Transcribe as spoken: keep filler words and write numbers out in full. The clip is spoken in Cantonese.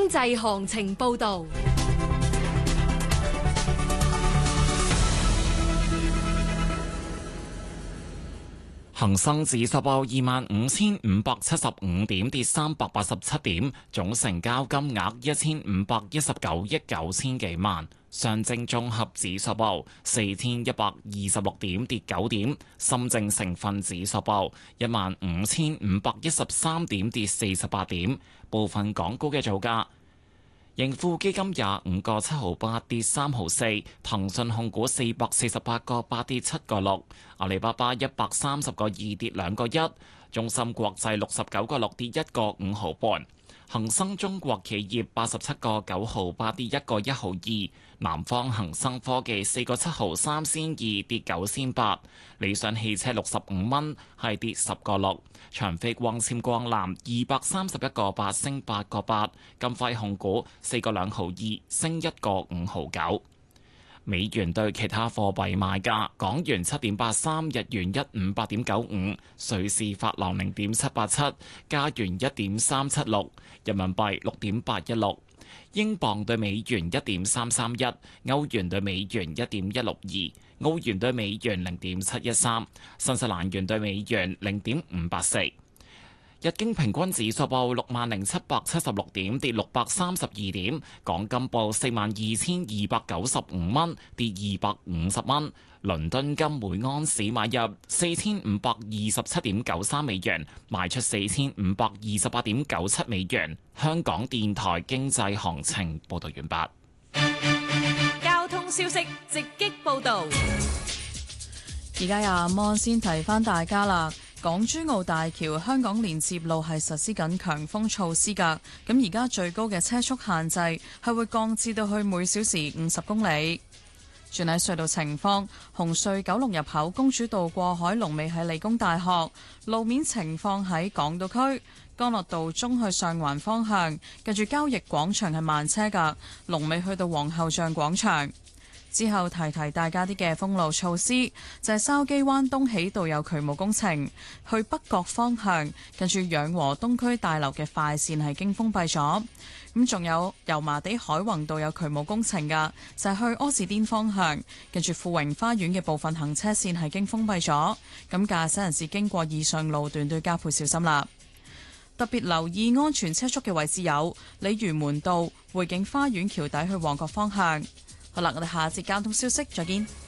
經濟行情報導。 恒生指數報二萬五千五百七十五點，跌三百八十七點，總成交金額一千五百一十九億九千幾萬。上證綜合指數報四千一百二十六點，跌九點。深證成分指數報一萬五千五百一十三點，跌四十八點。部分港股嘅造價。盈富基金廿五個七毫八跌三毫四，騰訊控股四百四十八個八跌七個六，阿里巴巴一百三十個二跌兩個一，中芯國際六十九個六跌一個五毫半，恒生中國企業八十七個九毫八跌一個一毫二，南方恒生科技四個七毫三仙二跌九仙八，理想汽車六十五蚊係跌十個六。長飛光纖光纜二百三十一個八升八個八，金輝控股四個兩毫二升一個五毫九。美元對其他貨幣賣價：港元七點八三，日元一五八點九五，瑞士法郎零點七八七，加元一點三七六，人民幣六點八一六，英鎊對美元一點三三一，歐元對美元一點一六二。澳元對美元零點七一三，新西蘭元對美元零點五八四。日經平均指數報六萬零七百七十六點，跌六百三十二點。港金報四萬二千二百九十五蚊，跌二百五十蚊。倫敦金每安士買入四千五百二十七點九三美元，賣出四千五百二十八點九七美元。香港電台經濟行情報道完畢。 消息直擊報導。 而家有阿摩先提翻大家啦，港珠澳大橋香港連接路係實施緊強風措施㗎。咁而家最高嘅車速限制係會降至到去每小時五十公里。轉喺隧道情況，紅隧九龍入口公主道過海龍尾喺理工大學，路面情況喺港島區。干諾道中去上環方向，近住交易廣場係慢車㗎，龍尾去到皇后像廣場。之後提提大家啲嘅封路措施，就係筲箕灣東喜道有渠務工程，去北角方向近住養和東區大樓嘅快線係經封閉咗。咁仲有油麻地海泓道有渠務工程㗎，就係去柯士甸方向近住富榮花園嘅部分行車線係經封閉咗。咁駕駛人士經過以上路段都要加倍小心啦。特別留意安全車速嘅位置有鯉魚門道、匯景花園橋底去旺角方向。好啦，我哋下節交通消息再見。